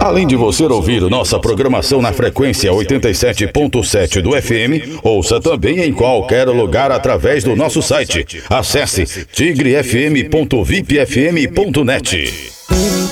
Além de você ouvir nossa programação na frequência 87.7 do FM, ouça também em qualquer lugar através do nosso site. Acesse tigrefm.vipfm.net.